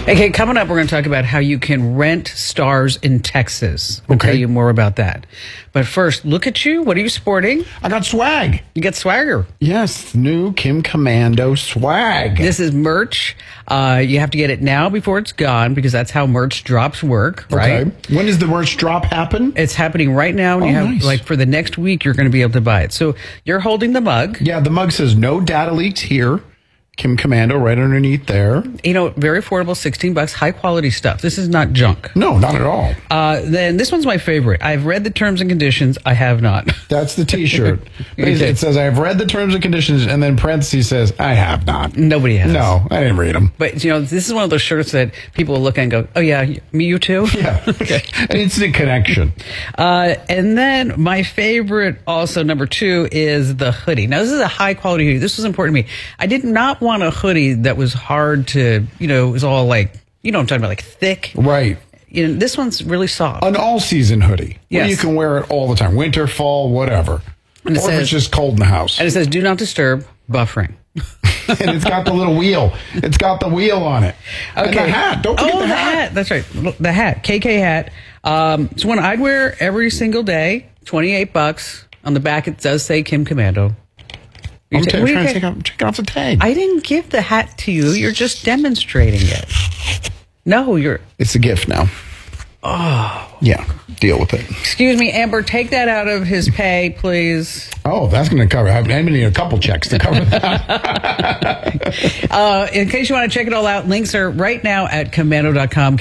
Okay, coming up, we're going to talk about how you can rent stars in Texas. We'll tell you more about that. But first, look at you. What are you sporting? I got swag. You got swagger. Yes, new Kim Commando swag. This is merch. You have to get it now before it's gone because that's how merch drops work, right? Okay. When does the merch drop happen? It's happening right now. And Nice. for the next week, you're going to be able to buy it. So you're holding the mug. Yeah, the mug says no data leaks here. Kim Commando right underneath there. You know, very affordable, $16, high quality stuff. This is not junk. No, not at all. Then this one's my favorite. I've read the terms and conditions. I have not. That's the T-shirt. It says, I've read the terms and conditions, and then parentheses says, I have not. Nobody has. No, I didn't read them. But, you know, this is one of those shirts that people will look at and go, oh, yeah, me, you too? Yeah. Okay. An instant connection. And then my favorite, also number 2, is the hoodie. Now, this is a high-quality hoodie. This was important to me. I did not want a hoodie that was hard to, you know, it was all like, you know what I'm talking about, like thick. Right. You know, this one's really soft. An all-season hoodie. Yes. Where you can wear it all the time. Winter, fall, whatever. And it or if says, it's just cold in the house. And it says, do not disturb, buffering. And it's got the little wheel. It's got the wheel on it. Okay. And the hat. Don't forget the hat. That's right. The hat. KK hat. It's one I'd wear every single day. $28. On the back, it does say Kim Commando. I'm trying to check off the tag. I didn't give the hat to you. You're just demonstrating it. No, you're... It's a gift now. Oh. Yeah, deal with it. Excuse me, Amber, take that out of his pay, please. Oh, that's going to cover. I'm going to need a couple checks to cover that. In case you want to check it all out, links are right now at commando.com,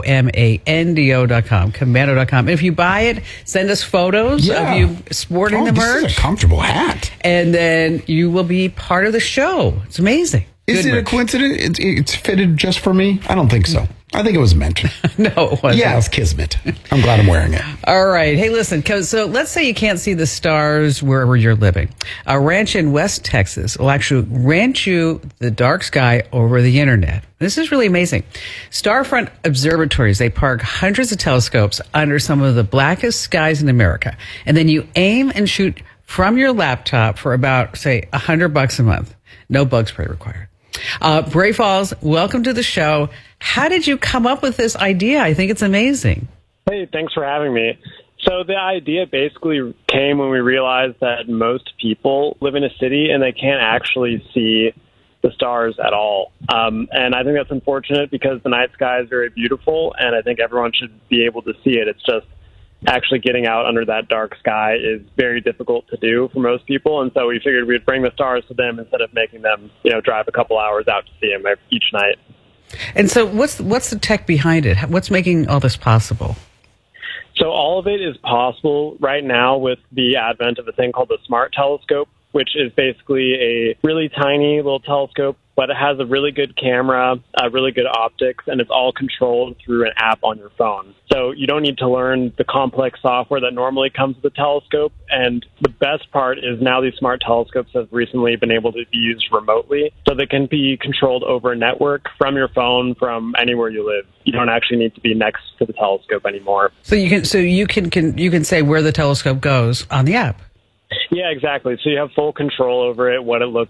Komando.com, commando.com. If you buy it, send us photos of you sporting the merch. This is a comfortable hat. And then you will be part of the show. It's amazing. Is it a coincidence? It's fitted just for me? I don't think so. I think it was meant. No, it wasn't. Yeah, it's kismet. I'm glad I'm wearing it. All right. Hey, listen. So let's say you can't see the stars wherever you're living. A ranch in West Texas will actually rent you the dark sky over the internet. This is really amazing. Starfront observatories, they park hundreds of telescopes under some of the blackest skies in America. And then you aim and shoot from your laptop for about, say, $100 a month. No bug spray required. Bray Falls, welcome to the show. How did you come up with this idea? I think it's amazing. Hey, thanks for having me. So the idea basically came when we realized that most people live in a city and they can't actually see the stars at all. And I think that's unfortunate because the night sky is very beautiful, and I think everyone should be able to see it. It's just actually getting out under that dark sky is very difficult to do for most people, and so we figured we'd bring the stars to them instead of making them, you know, drive a couple hours out to see them each night. And so what's the tech behind it? What's making all this possible? So all of it is possible right now with the advent of a thing called the Smart Telescope, which is basically a really tiny little telescope, but it has a really good camera, really good optics, and it's all controlled through an app on your phone. So you don't need to learn the complex software that normally comes with the telescope. And the best part is now these smart telescopes have recently been able to be used remotely. So they can be controlled over a network from your phone, from anywhere you live. You don't actually need to be next to the telescope anymore. So you can say where the telescope goes on the app. Yeah, exactly. So you have full control over it, what it looks